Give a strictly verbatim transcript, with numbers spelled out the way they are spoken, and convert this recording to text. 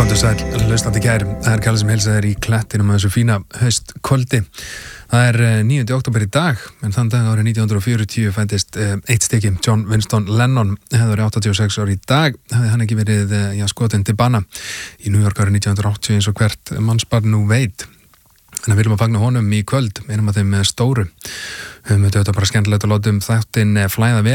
Komdu sæl, hlustandi kær, það er Kalli sem heilsar þér í klettinum á þessu fína haustkvöldi. Það er níundi október í dag, en þann dag árið nítján hundruð fjörutíu fæddist uh, eitt stykki, John Winston Lennon, hefði verið áttatíu og sex ára í dag, hefði hann ekki verið uh, já, skotinn til bana í New York árið nítján hundruð áttatíu eins og hvert mannsbarn nú veit. En við viljum að fagna honum í kvöld, einum af þeim stóru. Við höfum þetta bara skemmtilegt að látum þáttinn flæða vel.